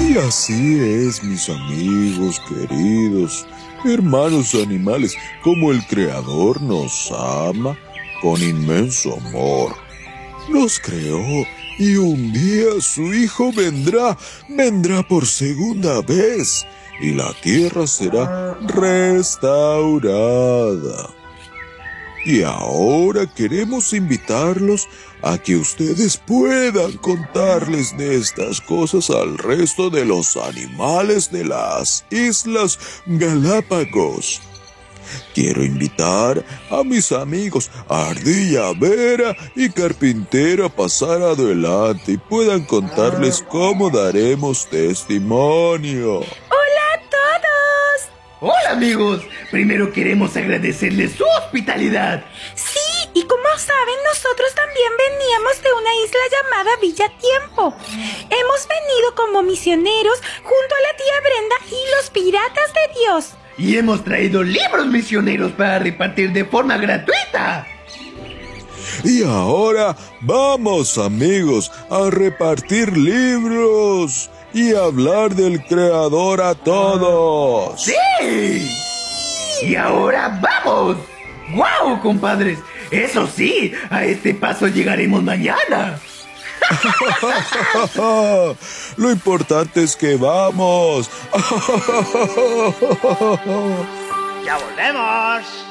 Y así es, mis amigos queridos, hermanos animales, como el Creador nos ama con inmenso amor. Nos creó y un día su Hijo vendrá por segunda vez y la tierra será restaurada. Y ahora queremos invitarlos a que ustedes puedan contarles de estas cosas al resto de los animales de las Islas Galápagos. Quiero invitar a mis amigos Ardilla Vera y Carpintero a pasar adelante y puedan contarles cómo daremos testimonio. ¡Hola a todos! Hola amigos, primero queremos agradecerles su hospitalidad. Sí, y como saben, nosotros también veníamos de una isla llamada Villa Tiempo. Hemos venido como misioneros junto a la tía Brenda y los piratas de Dios. Y hemos traído libros misioneros para repartir de forma gratuita. Y ahora vamos, amigos, a repartir libros y hablar del Creador a todos. ¡Sí! Y ahora vamos. ¡Guau, compadres! Eso sí, a este paso llegaremos mañana. Lo importante es que vamos. ¡Ya volvemos!